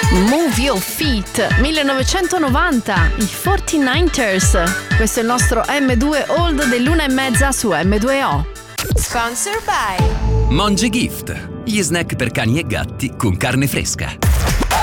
Move Your Feet, 1990, i 49ers. Questo è il nostro M2 Old dell'1:30 su M2O. Sponsor by Monge Gift, gli snack per cani e gatti con carne fresca.